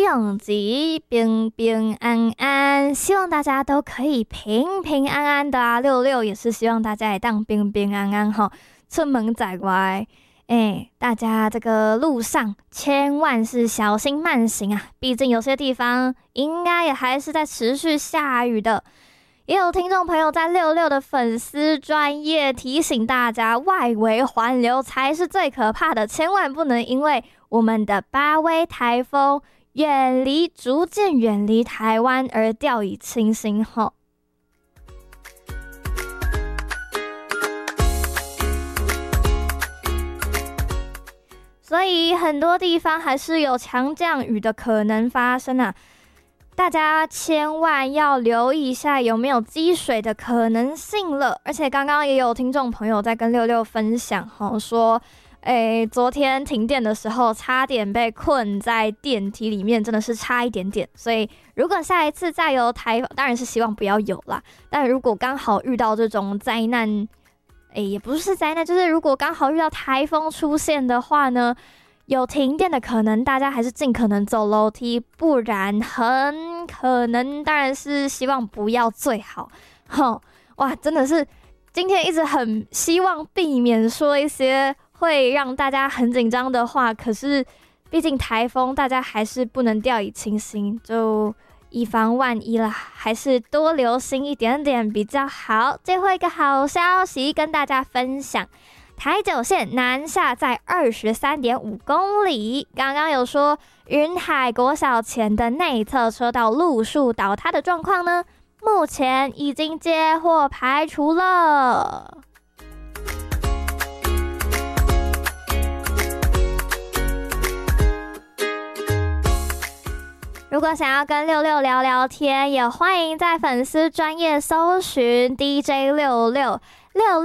永吉，平平安安，希望大家都可以平平安安的啊。66也是希望大家也当平平安安哈，出门在外，大家这个路上千万是小心慢行啊，毕竟有些地方应该也还是在持续下雨的。也有听众朋友在66的粉丝专页提醒大家，外围环流才是最可怕的，千万不能因为我们的巴威台风逐渐远离台湾而掉以轻心吼。所以很多地方还是有强降雨的可能发生啊，大家千万要留意一下有没有积水的可能性了。而且刚刚也有听众朋友在跟66分享说昨天停电的时候差点被困在电梯里面，真的是差一点点。所以如果下一次再有台风，当然是希望不要有啦，但如果刚好遇到这种灾难，也不是灾难，就是如果刚好遇到台风出现的话呢，有停电的可能，大家还是尽可能走楼梯，不然很可能，当然是希望不要最好。哇，真的是今天一直很希望避免说一些会让大家很紧张的话，可是毕竟台风，大家还是不能掉以轻心，就以防万一啦，还是多留心一点点比较好。最后一个好消息跟大家分享，台九线南下在 23.5 公里，刚刚有说云海国小前的内侧车道路树倒塌的状况呢，目前已经接获排除了。如果想要跟66聊聊天，也欢迎在粉丝专页搜寻 DJ66